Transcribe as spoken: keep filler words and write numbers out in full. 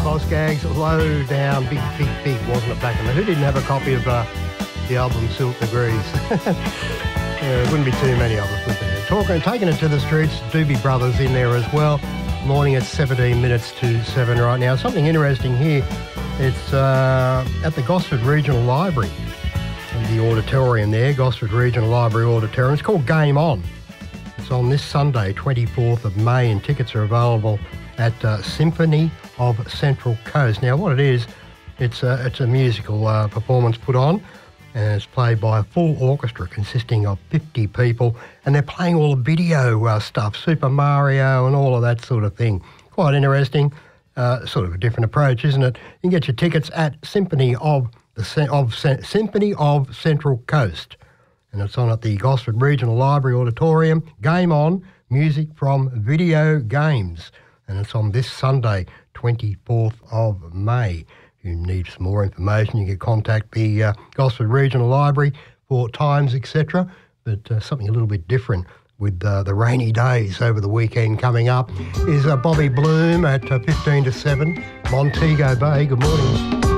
Cosgags, low down, big, big, big, wasn't it, back in the... Who didn't have a copy of uh, the album Silk Degrees? Yeah, wouldn't be too many of us, would there? Talking, taking it to the streets, Doobie Brothers in there as well. Morning at seventeen minutes to seven right now. Something interesting here. It's uh, at the Gosford Regional Library, in the auditorium there, Gosford Regional Library Auditorium. It's called Game On. It's on this Sunday, twenty-fourth of May, and tickets are available at uh, Symphony of Central Coast. Now, what it is, it's a, it's a musical uh, performance put on, and it's played by a full orchestra consisting of fifty people, and they're playing all the video uh, stuff, Super Mario and all of that sort of thing. Quite interesting, uh, sort of a different approach, isn't it? You can get your tickets at Symphony of the of Symphony of Central Coast, and it's on at the Gosford Regional Library Auditorium. Game On, music from video games, and it's on this Sunday, twenty-fourth of May. If you need some more information, you can contact the uh, Gosford Regional Library for times, et cetera. But uh, something a little bit different with uh, the rainy days over the weekend coming up is uh, Bobby Bloom at uh, fifteen to seven, Montego Bay. Good morning.